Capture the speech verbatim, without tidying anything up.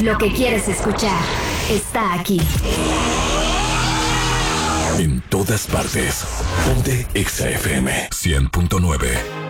Lo que quieres escuchar está aquí. En todas partes. Ponte Exa F M cien punto nueve.